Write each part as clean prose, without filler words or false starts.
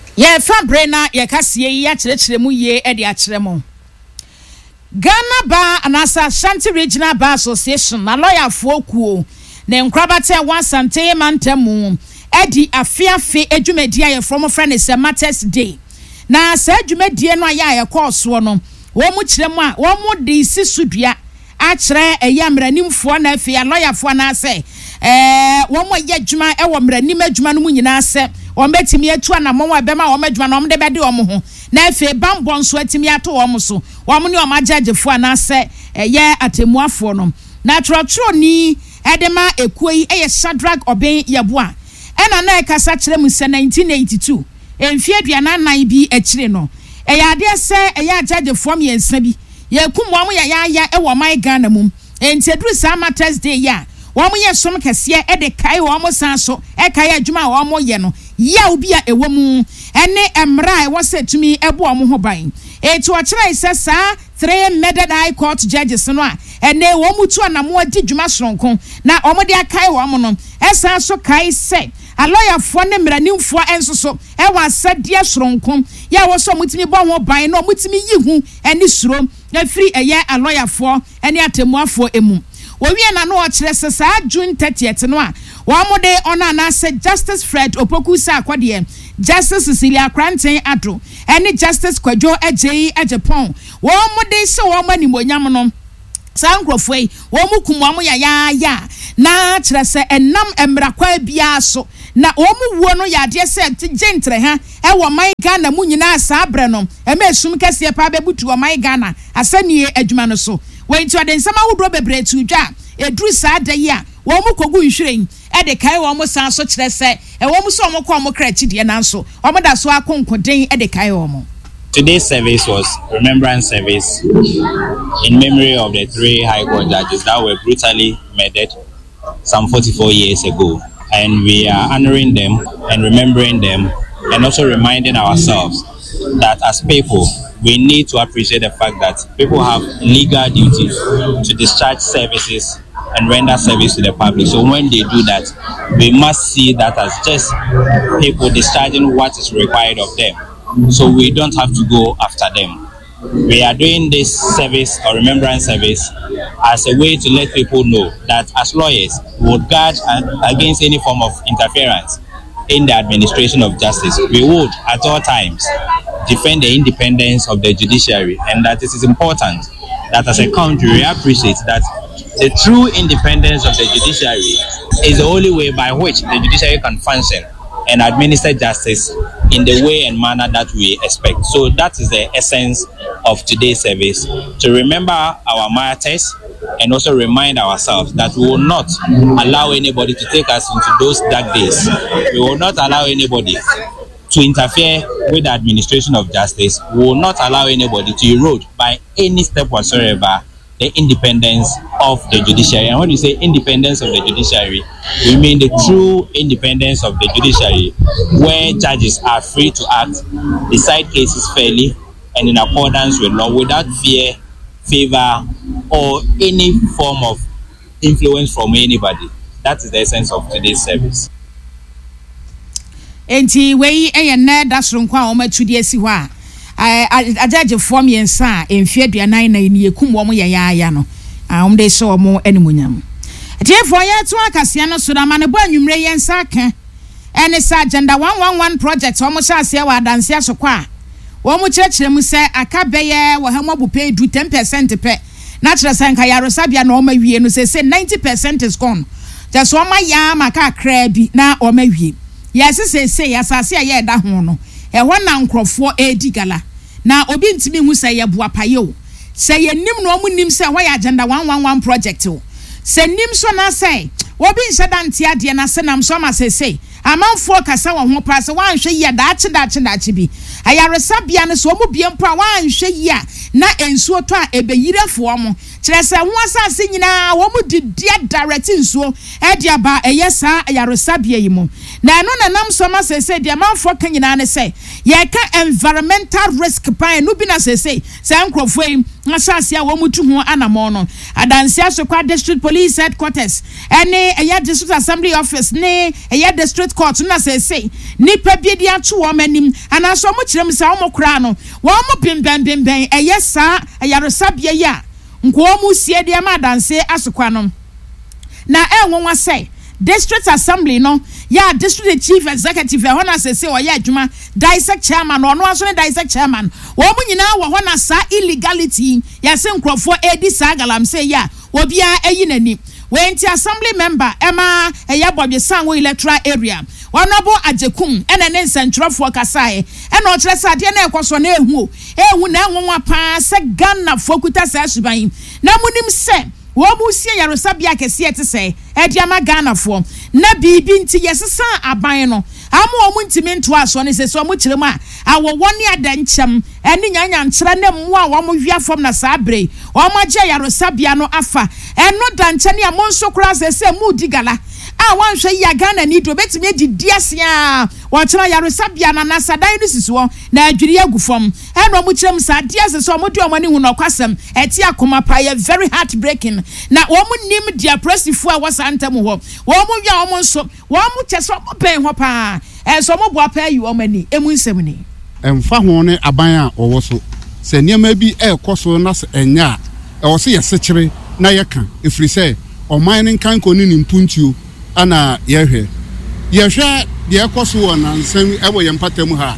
Ye fa brena ye kasie ya kyerɛkyerɛmu ye e de akyerɛmu. Ghana Bar Anasa Shanti Regional Bar Association na lawyer for kuo na nkrabate wansante mantemu edi afiafe edwumadi aye from friend is Matters Day na sa edwumadi no aye course no wo mu kyerɛmu a wo mu de sisudua a kyerɛ eya mranimfo na afia lawyer fo na sɛ wo mu ye adwuma e wo mranim adwuma no mu nyina sɛ wo betimi atu anamon wa bema wo adwuma no de bede wo ho na afi bambɔ nso atimi ato wo so wo mu ne o magagefo na sɛ ye atemuafo no na trotro ni edema ekuyi eye Shadrach Oben Yeboa ena na ekasa kyerɛ mu sɛ 1982 emfie aduanan bi akyire no eya ade sɛ eya agagefo miensa bi ye kum wo mu ya e wo man Ghana mum enti aduru sa Matters Day ya wo mu ye som kese e de kai wo mu san so e kai adwuma wo mu ye no ya obi a ewo mu ene emra e wo se tumi ebo wo mu ho ban etu ọkyerɛ sɛ saa 3 murdered high court judges no a ene wo mu tu anamo adi dwuma soronko na omo de akai wo mu no esa so kai sɛ a lawyer for ne mranimfo enso so e wa sadie soronko ya wo so mutimi bɔ ho ban no mutimi yi hu ene suro na free eye a lawyer for ene atemuafo emu wo wie na no ọkyerɛ sɛ saa June 30th no a wo mo de ona na sɛ Justice Fred Opoku sa akɔde Justice Cecilia Kranten Ado ene Justice Kwadwo Ajei Ajapon wo mo de se wo ma nimonyam no sankrofo yi wo mu kum wo ya na kyerɛ sɛ enam emrakwa bia so na wo mu wo no ya de sɛ gentre ha e wo man Ghana mu nyina sa abre no e ma esum kase pa bebutu wo man Ghana asanie adwuma no so we nti ode nsama wodro bebre tu dwa eduru sa da yi a wo mu kogu nhwiren e de kai wo mu san so kyerɛ sɛ e wo mu so wo kɔ mo kra chidie nanso wo mu da so akonkoden e de kai wo mu. Today's service was remembrance service in memory of the 3 High Court judges that were brutally murdered some 44 years ago. And we are honoring them and remembering them and also reminding ourselves that as people, we need to appreciate the fact that people have legal duty to discharge services and render service to the public. So when they do that, we must see that as just people discharging what is required of them. So we don't have to go after them. We are doing this service or remembrance service as a way to let people know that as lawyers, we would guard against any form of interference in the administration of justice. We would at all times defend the independence of the judiciary, and that it is important that as a country we appreciate that the true independence of the judiciary is the only way by which the judiciary can function and administer justice in the way and manner that we expect. So that is the essence of today's service, to remember our martyrs and also remind ourselves that we will not allow anybody to take us into those dark days. We will not allow anybody to interfere with the administration of justice. We will not allow anybody to erode by any step whatsoever the independence of the judiciary. And when you say independence of the judiciary, we mean the true independence of the judiciary, where judges are free to act, decide cases fairly and in accordance with law without fear, favor, or any form of influence from anybody. That is the essence of today's service. Enti wei eye that's nkwa o matudi esi ho a ajaje form yensa emfie aduanan na ni ekum wo mo ya no de se wo mo animunyam etiefo ya to akase no so da ma ne bo anwumre yensa ka ene sa agenda 111 project wo mo sha ase wa adanse asokwa wo mo kyerɛkyerɛ mu sɛ aka bɛyɛ wo ha mo bupe du 10% pɛ na kyerɛ sɛ nka yarosabia na o ma wie no sɛ 90% is gone just wo ma ya maka kra bi na o ma wie yes say asase a ye da ho no ɛhɔ na nkrɔfo edi gala na obi ntimi hu sɛ ye boa paye o sɛ ye nim no ɔmo nim sɛ hɔ yɛ agenda 111 project o sɛ nim so na sɛ obi nhyɛ dante ade na sɛ nam so ma sɛ amanfo kasa wɔ ho pa sɛ wanhwɛ yi daache bi ayaresabia no so ɔmo bie mpo a wanhwɛ yi a na ensuo to a ebeyirefo ɔmo kyerɛ sɛ ho asase nyinaa wɔn mu didia direct nsuo ɛde aba ɛyɛ saa ayaresabea yi mu na ɛno na nam so ma sɛ deɛ manfoɔ ka nyinaa ne sɛ yɛka environmental risk pan no bi na sɛ nkurɔfoɔ yi asase a wɔn mu tu ho anamɔ no adanse asokwa district police headquarters ɛne ɛyɛ district assembly office ne ɛyɛ district court na sɛ nipa bi de ato wɔn anim anaasɛ wɔn kyerɛ mu sɛ wɔn kora no wɔn mu bɛnbɛnbɛnbɛn ɛyɛ saa ayaresabea yi a nkɔɔ mu sie deɛ ma adanse asokwa no na ɛnwonwa sɛ district assembly no ya district chief executive ho na sese o ya adwuma dissect chairman ono aso ne dissect chairman wo mu nyina wo ho na sa illegality ya se nkrofo edi sa galamse ya obi a eyi nani wenti assembly member ema eya bodwesan wo electoral area honorable ajekum ene ne nsentwerefo kasae ene o kire sa de na ekoso na ehu na enwonwa pa se Ghana fokuta sa suban na munim se wo mu sie yaresabia kese ete se ediama Ghana fo na bibi nti yesesa aban no amu omu ntimi nto aso ne se so mu kirem a awowo ne adankyem ene nyanya nkyera na mu a wo mu hwia fom na saa bre wo ma gye yaresabia no afa eno danche ne amonso kura se mu digala a wanhwe ya Ghana ni do betimi agidi asia wo kyera yaresabia na nasadan no sisuo na adwiri agufom eno mu kirem sa dia se so mu de omani hu no kwasem eti akoma pa ye very heartbreaking na wo mu nim dia pressifo a wasantem ho wo mu hwa wo mu nso wo mu kyese wo ben ho pa so mo boa pa yi wo mani emu nsem ni emfa ho ne aban a owo so se niam bi ekoso na enya e wo se yesekere na yeka efri se oman ne kan ko ni nimpuntuo ana yehwe de ekoso wona nsem ebo ye mpatam ha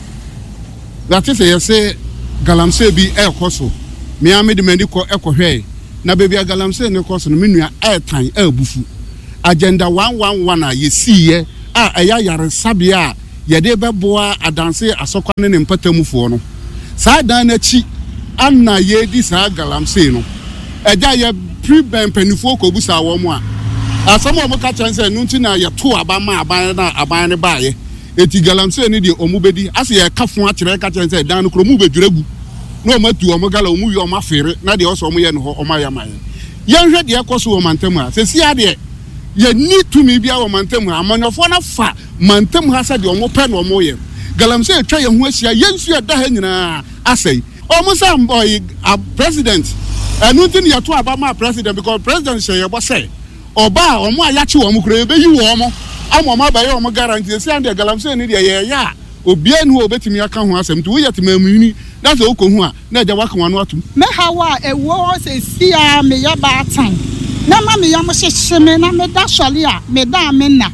that is yese galamse bi ekoso me amede mani ko ekohwe na bebi galamse ne koso no menua etan abufu agenda 111 a yesiye a eya yaresabia ye de beboa adanse asokwa ne mpatamufo no saa dan na chi anna ye di saa galamse no eja ye preben penifo ko busa wo mu a asamo mo ka chanse no nti na ye to abama aban ne baaye eti galamse ne de omubedi ase ye kafo a kire ka chanse dan no kro mu bedwiragu no matu omo gala omu wi omo afere na de oso omo ye no ho omo ya maye ye hwe de ekoso wo mantem a sesi ade ye ni tumi bia wo mantem a amanyofo na fa mantem ha sa de omo pe no omo ye galamse etwa ye ho asia ye nsu ya da ha nyina asai omo sam boy a president enu tin ye to abama president because president say ye bo say oba omo ayachi wo mo kro ebe yi wo omo amo ma ba ye omo guarantee sesi ade galamse ni de ye ya obia nu obetimi aka ho asem to wo yetemamuni that's o ko hu a na eja waka wanu atum me hawa ewo se sia me ya ba tan na ma me ya mo hyehyeme na me da sole a me da amena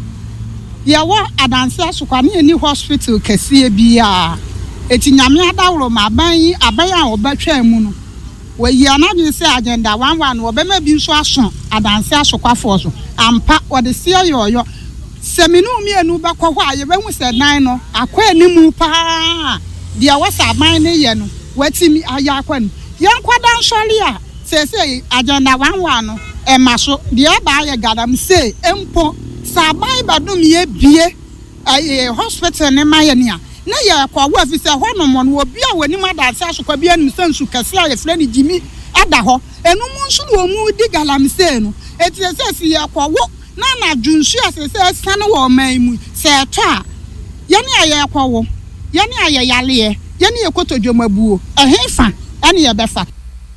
ye wo adanse asokwa ne ni hospital kese bia etinyame adawro ma aban a obetwa mu no we yi anadwe se agenda 11 no obema bi nso aso adanse asokwa fo so ampa wo de sia yoyo seminu mienu bakọ hɔ a yebehu sɛ nan no akɔ animu paa dia wasa aban ne ye no watimi aya akɔ no yankwada nsɔle a sese agenda 11 no emaso dia ba ye gadam se empo sabai badum ye bie hospital ne maye ne a na ye kɔ wo afise hɔ no mo no obi a wani madanse asokwa bia nim sensu kase a ye frɛ ne Jimi ada hɔ enum nso no mu di galam se no etiese si ye kɔ wo na junsu asese sane wo man mu se twa yene aye kwawo yene aye yale yene ekotodwomabuo ehefa ane ye befa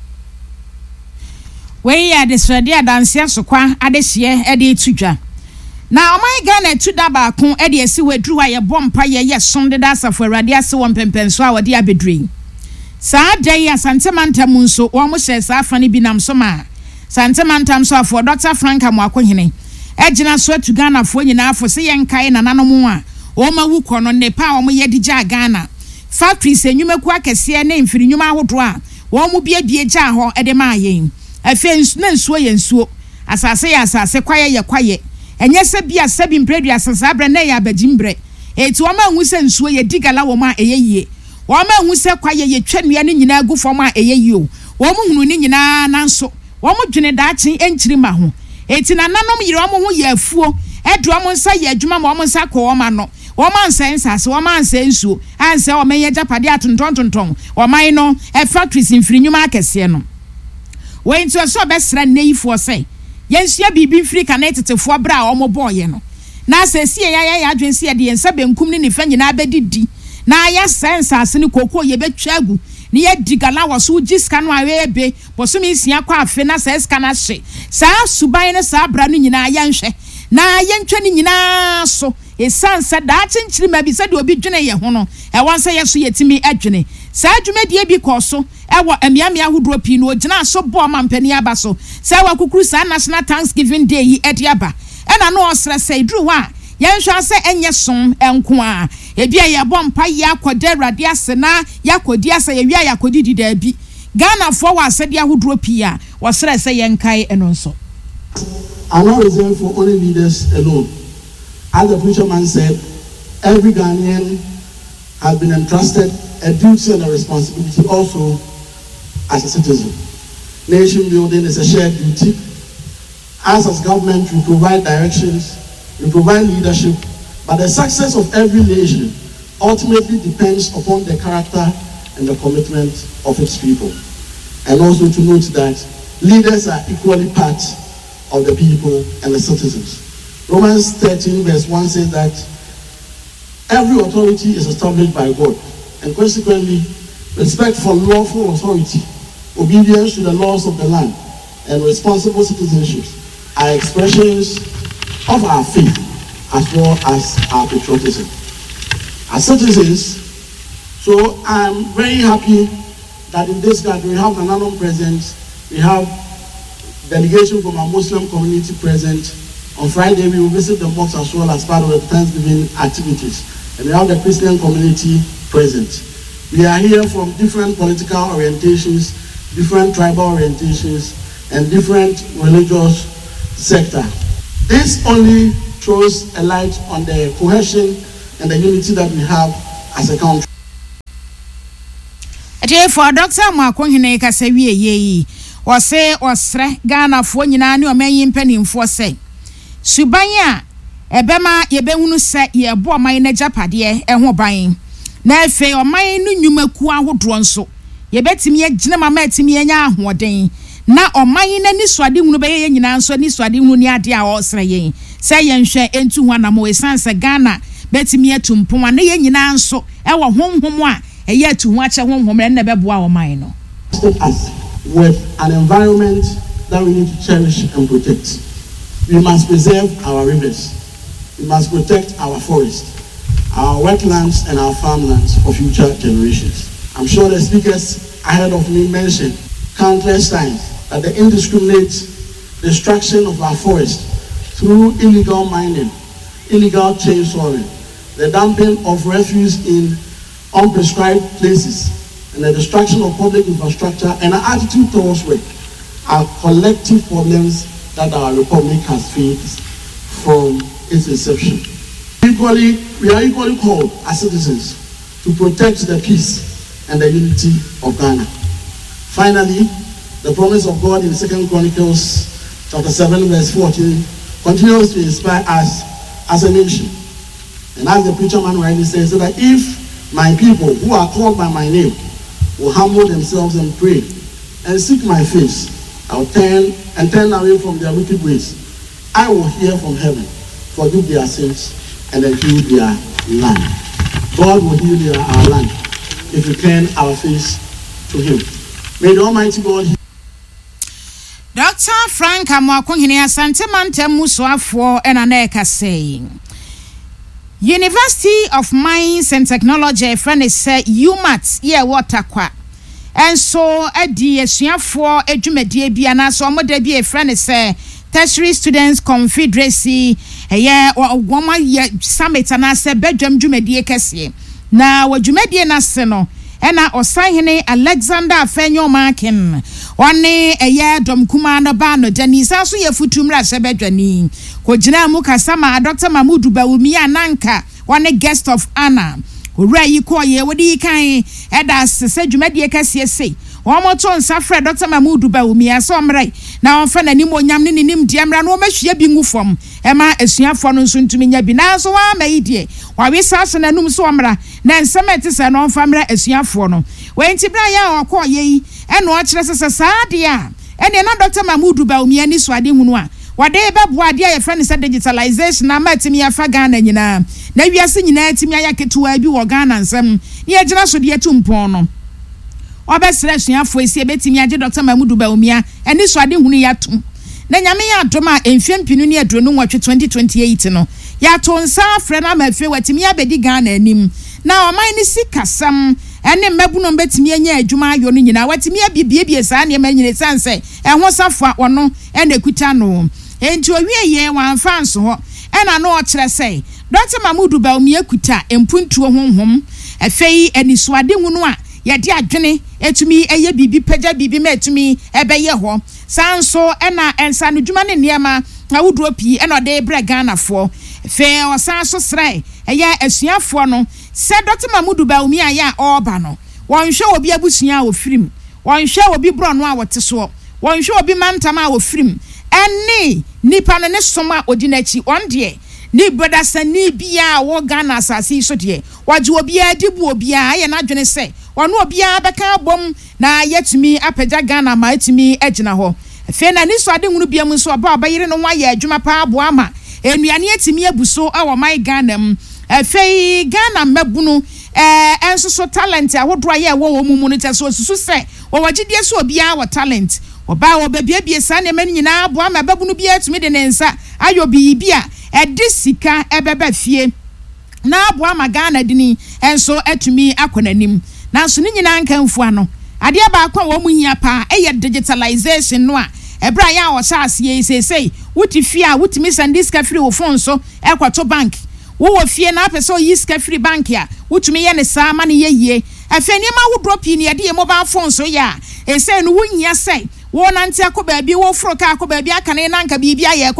we ya desrade adanse asokwa adehye ede etudwa na oman Ghana etuda ba ko ede esi wedru a ye bompa ye sonde da asafo awrade ase wo mpempenso a wode abedrin saa dai asantemantam nso wo mo hye saa afane bi nam so ma santemantam so afo Dr. Franka Mwakohene ejina so atu Ghana fo nyina afo se yenkae na nanom a o ma wuko no nepa o mo ye digya Ghana factories enyumaku akese na mfiri nyuma ahodo a wo mo biebie gya ho ede ma yen afen na nsuo ye nsuo asase ya asase kwaye ye kwaye enye se bia sebi mpredu asasa abre na ya abagimbre eti o ma hu se nsuo ye digala wo ma eyeyie wo ma hu se kwaye ye twanua ne nyina agu fo ma eyeyie o wo mo hunu ne nyina nanso wo mo dwene daachi enchiri ma ho eti na nanom yire omo ho ye afuo edu omo nsa ye adwuma ma omo nsa ko omo no omo ansa nsase omo ansa nsuo ansa omo ye japade atontontonton oman no factories mfiri nyuma akese no when to so besra nei for say yensua bibi free kanetefo bra a omo boye no na asesi ya adwensi ya de ensa benkum ni nifa nyina abedidi na ya sense asene kokko ye betwa agu ni ye digala waso giska no awebe bosumi sia kwa afe na sa eska na hye sa suban ne sa bra no nyina ya nhwe na ye ntwe ni nyina so esansa da chinchiri ma bi se de obi dwene ye ho no e wonsa ye so yetimi adwene sa adwumadie bi koso ewo amiamia hodro pi no ogina so bo mampani aba so sa wakukuru sa National Thanksgiving Day yi ediaba ena no osra say dru wa yenhwa se enye som enko a ebi ye bompa ya akode awrade asena yakodi asa ye wi yakodi dida bi Ghana for wa asede ahodro pi a wosra se yenkai eno nso are not reserved for only leaders alone. As the preacher man said, every Ghanaian has been entrusted a duty and a responsibility also as a citizen. Nation building is a shared duty. As government, we provide directions, we provide leadership, but the success of every nation ultimately depends upon the character and the commitment of its people. And also to note that leaders are equally part of the people and the citizens. Romans 13 verse 1 says that every authority is established by God, and consequently, respect for lawful authority, obedience to the laws of the land, and responsible citizenship are expressions of our faith as well as our patriotism. As citizens, so I'm very happy that in this gathering we have Nananom present, we have delegation from our Muslim community present. On Friday, we will visit the mosque as well as part of the Thanksgiving activities. And we have the Christian community present. We are here from different political orientations, different tribal orientations, and different religious sector. This only throws a light on the cohesion and the unity that we have as a country. For Dr. Mwakwonhene kasewie yeyi wose osre Ghana fo nyina ne omanyi mpanimfo se subanya ebema yebehunu se yebo oman na japade eho ban na efe oman no nnwumaku ahodro nso yebetimi agina mama etimi anya ahoden na oman na niswade hunu be ye nyina nso niswade hunu ni ade a osre yen se yenhwe entu ho na mo esanse Ghana betimi atumpon na ye nyina nso ewo honhom a eye atu ho ache honhom na beboa oman no with an environment that we need to cherish and protect. We must preserve our rivers. We must protect our forests, our wetlands and our farmlands for future generations. I'm sure the speakers ahead of me mentioned countless times that the indiscriminate destruction of our forests through illegal mining, illegal chainsawing, the dumping of refuse in unprescribed places, and the destruction of public infrastructure and our attitude towards work are collective problems that our republic has faced from its inception. We are equally called as citizens to protect the peace and the unity of Ghana. Finally, the promise of God in 2 Chronicles chapter 7 verse 14 continues to inspire us as a nation. And as the preacher man rightly says, so that if my people who are called by my name will humble themselves and pray and seek my face, I'll turn away from their wicked ways. I will hear from heaven, forgive their sins, and then heal their land. God will heal our land if we turn our face to Him. May the Almighty God heal. Dr. Frank Mwakwonhene asante mantem musoafo enaneka saying University of Mines and Technology friend say UMAT ye waterkwa and so edi esuafo edwumadie bia na so omoda bi e friend say Tertiary Students Confederacy ye woma ye summit na se bedwam dwumadie kese na wadwumadie na se no ena osanhene Alexander Afenyo Markin one eye dom kuma no ba no janisa so ye futumra se bedwani ko gina mu kasama Dr. Mamudu Bawumi ananka one guest of honor owura yi ko ye wodi kan eda se dwumadie kase sei omoto nsafre Dr. Mamudu Bawumi asomrai na onfa nanim onyam ne nim diamra no mahwie bi ngufom ema esuafo no nso ntumi nya bi na so wa maidie wa wi saso nanum so omra na nsemete se no onfa mra esuafo no wenti bra ya okoye yi eno o kire sese saade a ene na Dr. Mahmoud Bawumia ni Swade hunu a wade beboa de ya friend say digitalization na matimi afa Ghana nyina na wiase nyina atimi ayaketuwa bi wo Ghana nsam ne agina so de atumpon no obesre suafo esi ebetimi age Dr. Mahmoud Bawumia eni Swade hunu yatum na nyame ya adom a emfiempinu ne adronu nwatwe 2028 no ya to nsa afre na mafe watimi abedi Ghana anim na oman ni sikasam ene mabuno betimi anya adwuma ayo no nyina watimi abibiebie saa ne manyine sanse ehwo safo ono ene kuta no enti owie ye wanfa nso ho ena no o kire sei Dr. Mahmoud Bawumia kuta empuntuo honhom afei eni Swade hunu a yade adwene etumi eye bibi pagya bibi ma etumi ebeye ho sanso ena ensa no dwuma ne niema na wuduro pi ena de bre Ghana fo fe o sanso srai eye asuafo no se Dr. Mahmoud Bawumia ya oba no wonhwe obi abusua wo firim wonhwe obi bro no a wote so wonhwe obi mantama a wo firim eni nipa no ne soma odinachi onde ni brother sani bia wo Ghana asasi so de waje obi adibu obi a ye na dwene se wonu obi a beka bom na yetumi apagya Ghana ma etumi agina ho fe na ni Swade hunu bia mu so oba abayire no wa ye adwuma pa abo ama enuane etimi abuso awo mai Ghana m fe Ghana mabunu enso so talent ahodo aye wo mu no teso susu se wo wagidie so obi a wo talent oba wo babiebie sa ne mani nyina abo ama babunu bia etumi de ne nsa ayo bibia edisika ebeba fie na abo ama Ghana dini enso etumi akonanim na so ni nyina nkanfu ano ade ba kwa wo mu hia pa eye digitalization no a ebra ya wo saase sesei wuti fie a wutimi send iska free wo phone so ekwato bank wo fie na apese o iska free bank ya wutumi ye ne saa ma ne yeye afeni ma wo drop ni ade mobile phone so ya ese no wunya sei wo nante akoba bi wo fro ka akoba bi aka ne nanka bi bia ye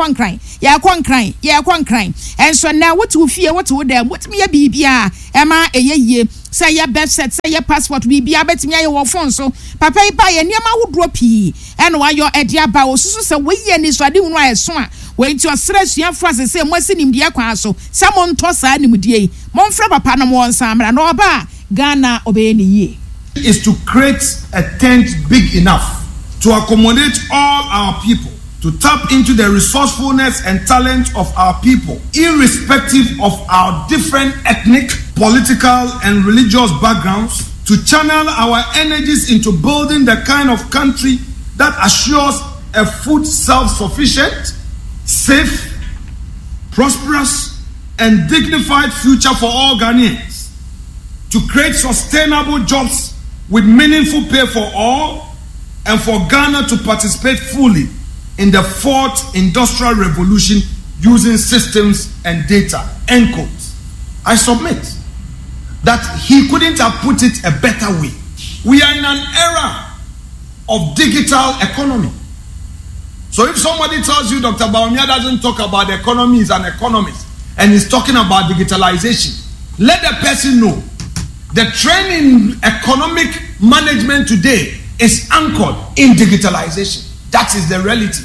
kwankran enso na wuti fie wuti wo da wutimi ye bi bia ema eyeye say your birth set say your passport bi bia betimi aye wo phone so papa ipa ye niam awodro pi eno ayo edia ba osusu se we ye ni Swade hunu ayeso a we nti osra suafo asese mwasi nimdie kwa so samo nto saa nimdie momfra papa na mo nsamra na oba Ghana obeye ni ye is to create a tent big enough to accommodate all our people, to tap into the resourcefulness and talent of our people, irrespective of our different ethnic, political, and religious backgrounds, to channel our energies into building the kind of country that assures a food self-sufficient, safe, prosperous, and dignified future for all Ghanaians, to create sustainable jobs with meaningful pay for all, and for Ghana to participate fully in the fourth industrial revolution using systems and data. End quote. I submit that he couldn't have put it a better way. We are in an era of digital economy. So if somebody tells you Dr. Bawumia doesn't talk about the economy, he's an economist, and he's talking about digitalization, let the person know the trend in economic management today is anchored in digitalization. That is the reality.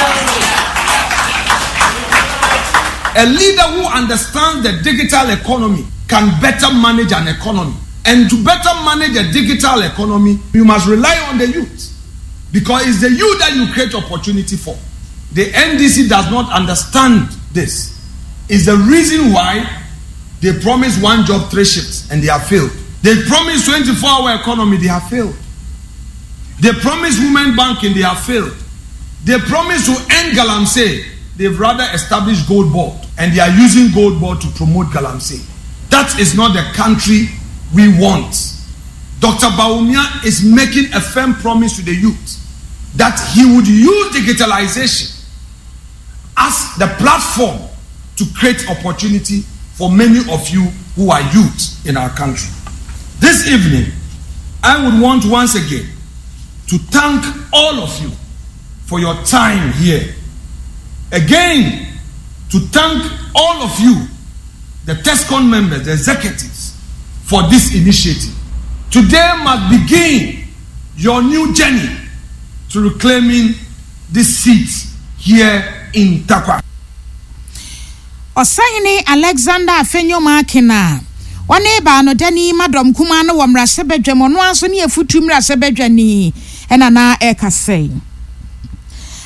A leader who understands the digital economy can better manage an economy. And to better manage a digital economy, you must rely on the youth. Because it's the youth that you create opportunity for. The NDC does not understand this. It's the reason why they promise 1 job 3 shifts and they have failed. They promise 24-hour economy, they have failed. They promise women banking, they have failed. They promise to end Galamsey, they've rather established Gold Board, and they are using Gold Board to promote Galamsey. That is not the country we want. Dr. Bawumia is making a firm promise to the youth that he would use digitalization as the platform to create opportunity for many of you who are youth in our country. This evening, I would want once again to thank all of you for your time here. Again, to thank all of you, the TESCON members, the executives, for this initiative. Today must begin your new journey to reclaiming this seat here in Takwa. Osaini Alexander Afenyo Makina. Wane ba no dani madam kuma no wamra sebedwemo no aso ne afutu mra sebedwani ena na ekasei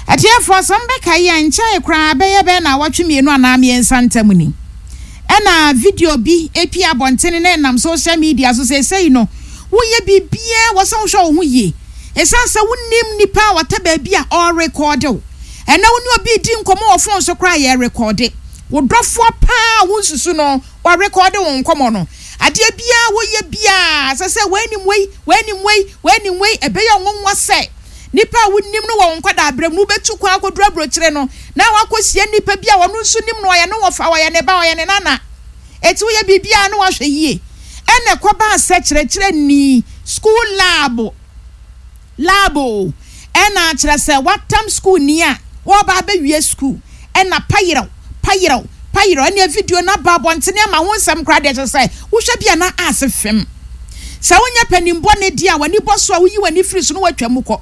Atia for some beka ya ncha kra be na watwe mienu ana miensa ntamuni. Ena video bi epi abontene na nam social media so say no. Wo ye bibia wo san hwo wo ye. Esanse wonnim nipa wata ba bia all record. Ena woni obi di nkomo wo phone so kra ye record. Wo dofo pa wo susu no wo record wo nkomo no. Ade bia wo ye bia se wanim wei ebe ya wonwa se. Nipa wonnim no wo nkwada abrem no betu kwa akodura brochire no na wakosie nipa bia wo no nso nim no ye no wo fa wo ye ne ba wo ye ne nana. Eti wo ye bibia no wo hwe yie. Ene koba asekire ni school labo ena akire se watam school ni a wo ba wie school ena payiro ene video na ba bontene ama wonsam kra de se wo hwe bia na asefem sa wonya panimbo ne dia wani boso a woyi wani free so no watwam kɔ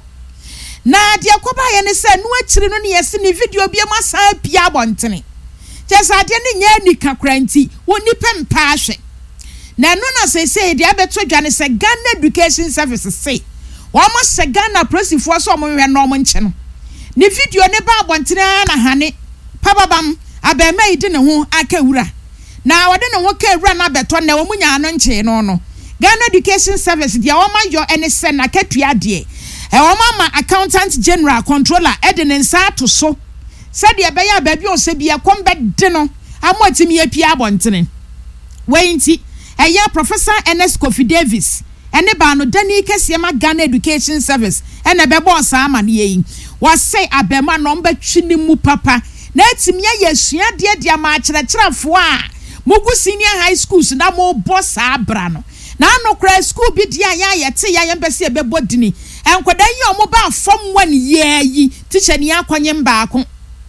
na de koba ye ne se no akire no ne yesi ni video bia masa pia bontene jesa de ne nya ni kakra nti woni pempa ahwe na no na say de abeto dwane se Ghana Education Service say wama se Ghana pressifo so mo hwe no mo nche no ne video ne ba abontene na hane pababam abema ide ne ho akawura na wode ne ho kawura na beto na wo munya no nche no Ghana Education Service dia wama yo ene se na katua de wama ma accountant general controller edene nsa to so said de be ya ba bi o se bia kombe de no amotimi apia abontene weinti Eya Professor Ernest Kofi Davis ene ba no dani kese ma Ghana Education Service ene be boss amane yi was say abema no mbetwini mu papa na etimi ayesua de ma akyerɛkyerɛfo a mugu senior high schools na mo boss abra no na anokra school bi dia ya yete ya yembese ebebo dini enkoda yi omo ba form 1 yi teacher ni akonye mbaako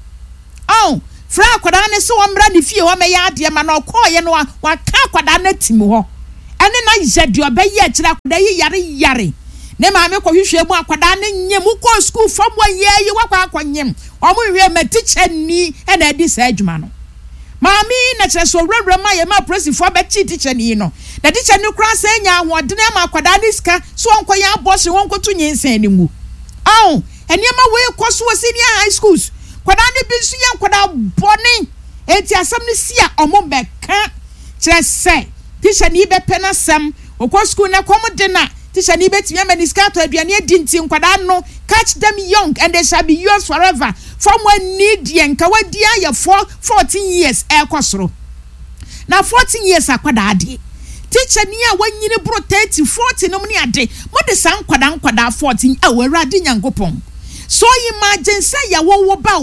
oh fra kwada ne so omra ne fie ho meya ade ma na okoye no wa ka kwada na tim ho ene na yede obayi akira kwada yi yare ne ma me kohwehwe mu akwada ne nyem ko school form 1 yi wakwa akonyem omo hwe ma teacher ni ena edi sa adwuma no maami na kire so wrawra ma ye ma pressifo be teacher ni no na teacher ni kura sa nya ahode na ma akwada ne ska so onkoye abose wonkoto nyensan ni mu oh eniema we koso senior high schools kwada ne binsu ya kwada boni enti asam ne sia omo beka kire se teacher ni be pena sam okwa school na kom de na teacher ni betimi amaniskato aduane adinti kwada no catch them young and they shall be yours forever from when need yen ka wadi aye 14 years ekosoro na 14 years akwada ade teacher ni a wanyini bro 30 40 no ni ade mo de san kwada 14 awurade nyankopon so imagine say ya wo ba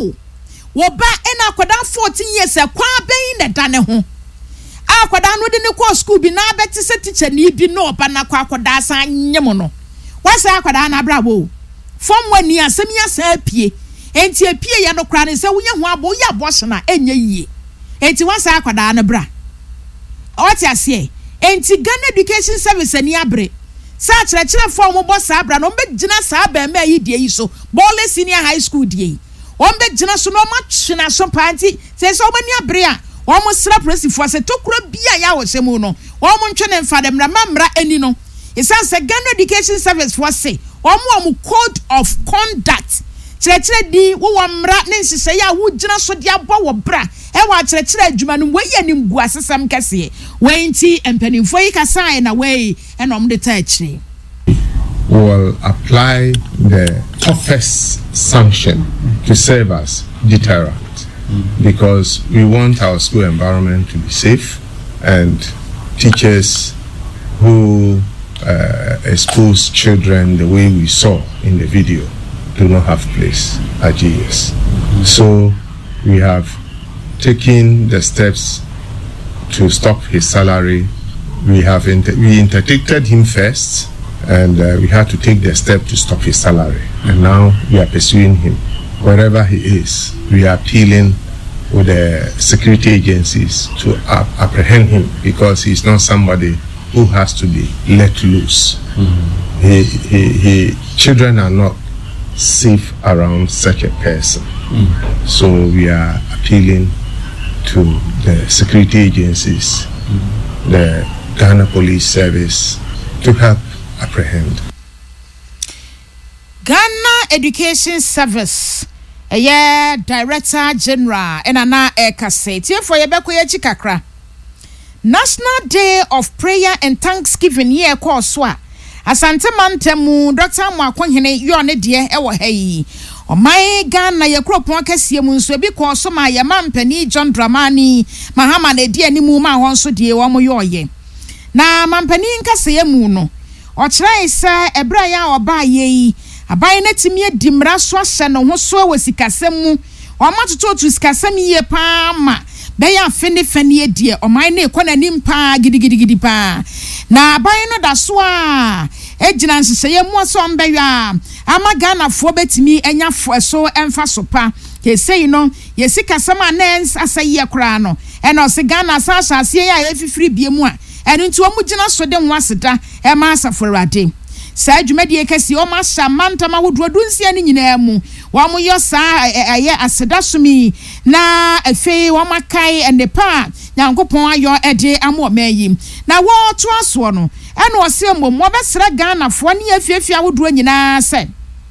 ena akwada 14 years kwa ben na dane ho akwada no de ne ko school bi na beti se teacher ni bi no ba na kwa akwada san nyem no wasa akwada na brabo form 1 ni asem ya sa pie enti apie ya no kra ne se wo ye ho abo ya boss na enye yie enti wasa akwada na bra oti ase enti Ghana Education Service ni abre sa kyerɛkyerɛ form boss abra no be gina sa ba ma yi die yi so Bole Senior High School die on be gina so no ma twena so panti se so mani abre a won sra pressifo se tokura bia ya wo semu no won ntwene mfa dem na mamra ani no isan se Ghana Education Service for say won code of conduct kyerɛkyerɛ di wo mra ne nhyehyɛ ya wo gina so de abɔ wo bra e wa kyerɛkyerɛ adwuma no we ye nim gu asesam kase we nti empanimfo yi kasa na we e no de ta akire. We will apply the toughest sanction to serve as deterrent because we want our school environment to be safe and teachers who expose children the way we saw in the video do not have place at GS. So we have taken the steps to stop his salary. We interdicted him first, and we had to take the step to stop his salary. And now we are pursuing him. Wherever he is, we are appealing with the security agencies to apprehend him because he's not somebody who has to be let loose. Children are not safe around such a person. So we are appealing to the security agencies, the Ghana Police Service, to help apprehend. Ghana Education Service Director General na ekase tiefo yebekọ ye chikakra. National Day of Prayer and Thanksgiving ye so a Asante Mantemu Dr. Mwakonhene yo ne de e wo ha yi. Omai Ghana ye kropon akase mu nso bi ko so ma ye mampani John Dramani Mahama na de animu ma ho nso de wo mo yo ye. Na mampani nkase ye mu no o kire isa ebra ya oba ye yi aban na timi adimra so ahye no ho so wasikasem mu o matoto sikasem ye pa ma be ya fene die oman na ekona nim pa gidigidi pa na aban no da so a ejina nsese mu so mbeya ama Ghana fo betimi enya so emfa so pa ke sei no ye sikasem anens asaye kra no e no se Ghana sa asase ya efifiri bie mu a enu nti omu gina so de ho aseda e ma asaforade sa adwumadi ekesi o ma sha mantama wodo dunsia ni nyina mu wa mo yo sa aye aseda sumi na efe wa makai enepa nyankopon ayo ede amo mayi na wo to aso no eno o se mbom wo besra Ghana fo ne afiafia wodo nyina se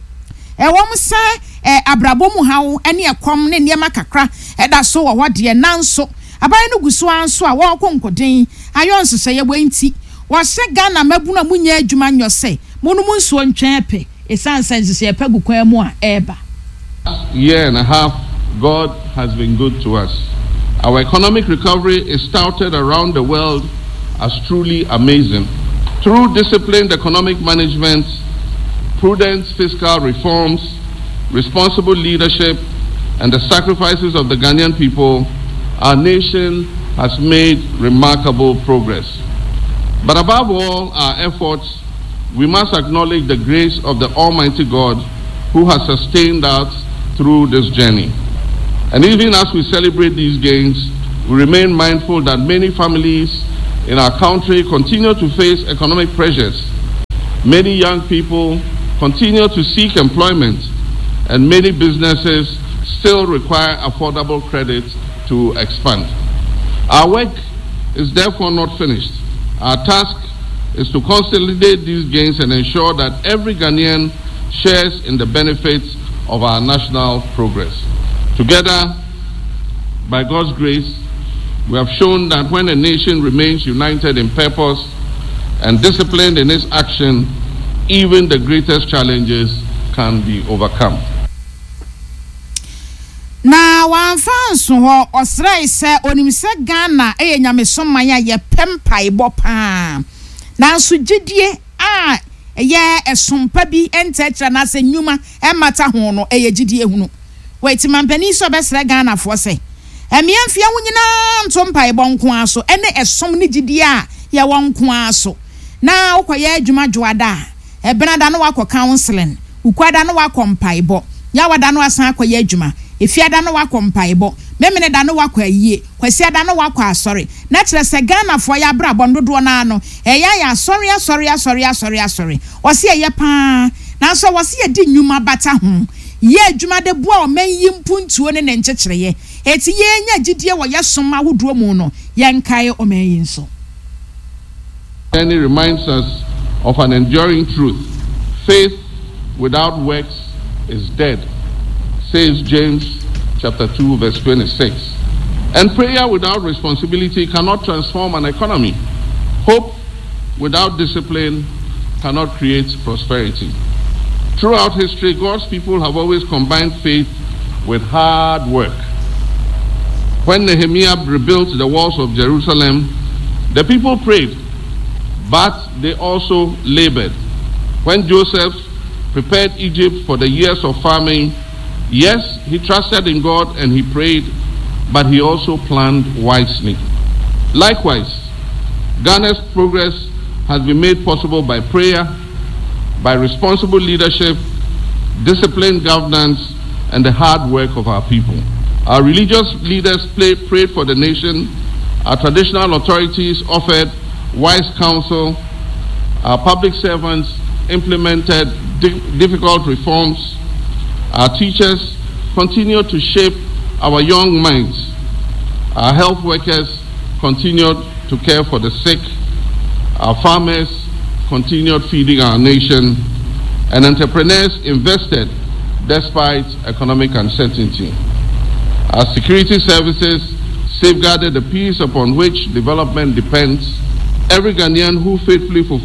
wo mo sa abrabo mu hawo ene ekom ne niema kakra eda so wo hode nanso aban no guso anso a wo konkoden ayo nsese ye bwanti wo se Ghana mabuna munya adwuma nyose monu munso ntwepe esansense ye pegu kwa mu a eba. Year and a half God has been good to us. Our economic recovery is touted around the world as truly amazing. Through disciplined economic management, prudent fiscal reforms, responsible leadership, and the sacrifices of the Ghanaian people, our nation has made remarkable progress. But above all our efforts, we must acknowledge the grace of the Almighty God who has sustained us through this journey. And even as we celebrate these gains, we remain mindful that many families in our country continue to face economic pressures. Many young people continue to seek employment, and many businesses still require affordable credit to expand. Our work is therefore not finished. Our task is to consolidate these gains and ensure that every Ghanaian shares in the benefits of our national progress. Together, by God's grace, we have shown that when a nation remains united in purpose and disciplined in its action, even the greatest challenges can be overcome. Na wanfanso ho osrai se onimse Ghana nyameso manya ye pempa ibopa na so gidie a ye esompa bi entetra na se nyuma emata ho no gidie hunu wait mampani so besra Ghana fo se emiamfia wunyina ntompa ibonko aso ene esom ni gidie a ye wonko aso na ukoye adwuma dwoada ebenada no wakọ counseling ukwada no wakọ mpaibo yawada no asan akoye adwuma efiada no wakọ mpaibo memene da no wakọ ayie kwasiada no wakọ asori na kire se Ghana fo ya bra bondodo na no ya asori o se ye pa na so wo se ye di nyuma bata ho ye adwuma de bo a o manyi mpuntuo ne nkyekere ye eti ye nya gidie wo ye som ahodo mu no ye nkae o manyi nso. And it reminds us of an enduring truth. Faith without works is dead, says James chapter 2 verse 26. And prayer without responsibility cannot transform an economy. Hope without discipline cannot create prosperity. Throughout history, God's people have always combined faith with hard work. When Nehemiah rebuilt the walls of Jerusalem, the people prayed, but they also labored. When Joseph prepared Egypt for the years of famine, yes, he trusted in God and he prayed, but he also planned wisely. Likewise, Ghana's progress has been made possible by prayer, by responsible leadership, disciplined governance, and the hard work of our people. Our religious leaders prayed for the nation. Our traditional authorities offered wise counsel. Our public servants implemented difficult reforms. Our teachers continued to shape our young minds. Our health workers continued to care for the sick. Our farmers continued feeding our nation. And entrepreneurs invested despite economic uncertainty. Our security services safeguarded the peace upon which development depends. Every Ghanaian who faithfully fulfills